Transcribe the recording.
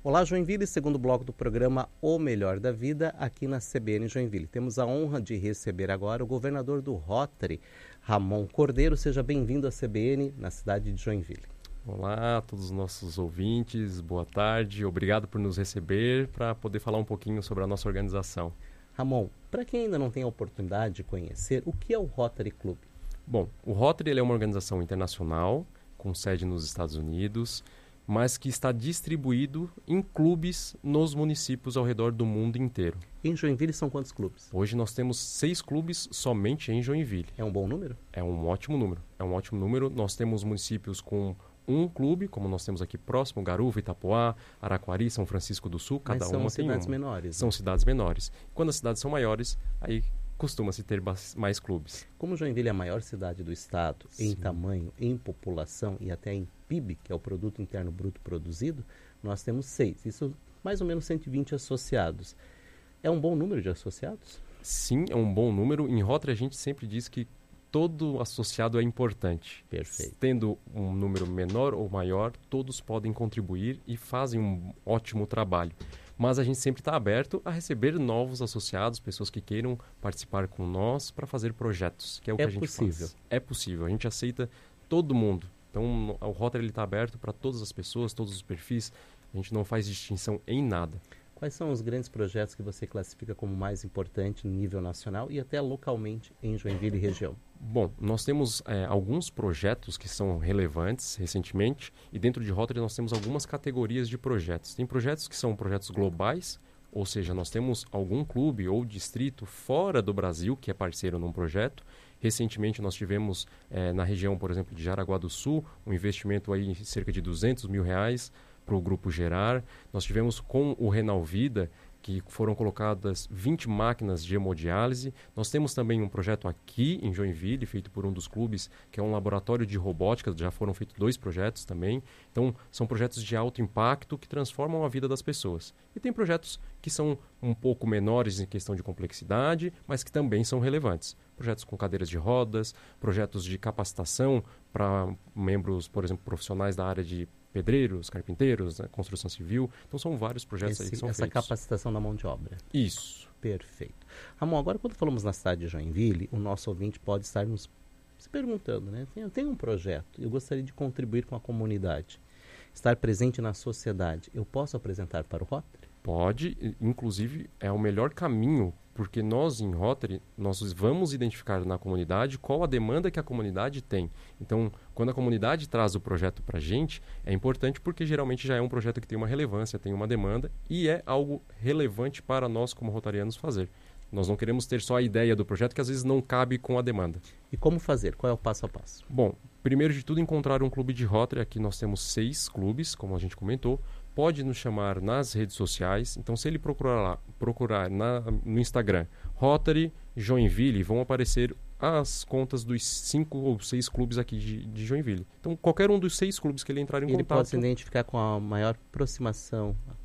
Olá, Joinville, segundo bloco do programa O Melhor da Vida, aqui na CBN Joinville. Temos a honra de receber agora o governador do Rotary, Ramon Cordeiro. Seja bem-vindo à CBN, na cidade de Joinville. Olá a todos os nossos ouvintes, boa tarde, obrigado por nos receber para poder falar um pouquinho sobre a nossa organização. Ramon, para quem ainda não tem a oportunidade de conhecer, o que é o Rotary Club? Bom, o Rotary ele é uma organização internacional, com sede nos Estados Unidos, mas que está distribuído em clubes nos municípios ao redor do mundo inteiro. Em Joinville são quantos clubes? Hoje nós temos 6 clubes somente em Joinville. É um bom número? É um ótimo número. Nós temos municípios com um clube, como nós temos aqui próximo, Garuva, Itapoá, Araquari, São Francisco do Sul, cada uma tem uma. São cidades menores. São cidades menores. Quando as cidades são maiores, aí costuma-se ter mais clubes. Como Joinville é a maior cidade do estado, Sim. em tamanho, em população e até em PIB, que é o Produto Interno Bruto Produzido, nós temos 6. Isso, mais ou menos 120 associados. É um bom número de associados? Sim, é um bom número. Em Rotary a gente sempre diz que todo associado é importante. Perfeito. Tendo um número menor ou maior, todos podem contribuir e fazem um ótimo trabalho. Mas a gente sempre está aberto a receber novos associados, pessoas que queiram participar com nós para fazer projetos, que é o que a gente faz. É possível, a gente aceita todo mundo. Então, o Rotary está aberto para todas as pessoas, todos os perfis, a gente não faz distinção em nada. Quais são os grandes projetos que você classifica como mais importante no nível nacional e até localmente em Joinville e região? Bom, nós temos alguns projetos que são relevantes recentemente e dentro de Rotary nós temos algumas categorias de projetos. Tem projetos que são projetos globais, ou seja, nós temos algum clube ou distrito fora do Brasil que é parceiro num projeto. Recentemente nós tivemos na região, por exemplo, de Jaraguá do Sul, um investimento aí de cerca de R$200 mil para o Grupo Gerar. Nós tivemos com o Renalvida, que foram colocadas 20 máquinas de hemodiálise. Nós temos também um projeto aqui em Joinville, feito por um dos clubes, que é um laboratório de robótica. Já foram feitos 2 projetos também. Então, são projetos de alto impacto que transformam a vida das pessoas. E tem projetos que são um pouco menores em questão de complexidade, mas que também são relevantes. Projetos com cadeiras de rodas, projetos de capacitação para membros, por exemplo, profissionais da área de pedreiros, carpinteiros, né, construção civil. Então são vários projetos aí que são feitos. Essa capacitação da mão de obra. Isso. Perfeito. Ramon, agora quando falamos na cidade de Joinville, o nosso ouvinte pode estar se perguntando, né? Eu tenho um projeto, eu gostaria de contribuir com a comunidade, estar presente na sociedade. Eu posso apresentar para o Rotary? Pode, inclusive é o melhor caminho, porque nós em Rotary, nós vamos identificar na comunidade qual a demanda que a comunidade tem. Então, quando a comunidade traz o projeto para a gente, é importante porque geralmente já é um projeto que tem uma relevância, tem uma demanda e é algo relevante para nós como rotarianos fazer. Nós não queremos ter só a ideia do projeto que às vezes não cabe com a demanda. E como fazer? Qual é o passo a passo? Bom, primeiro de tudo encontrar um clube de Rotary. Aqui nós temos 6 clubes, como a gente comentou. Pode nos chamar nas redes sociais. Então, se ele procurar no Instagram Rotary Joinville, vão aparecer as contas dos 5 ou 6 clubes aqui de Joinville. Então, qualquer um dos 6 clubes que ele entrar em contato... Ele pode se identificar com a maior aproximação,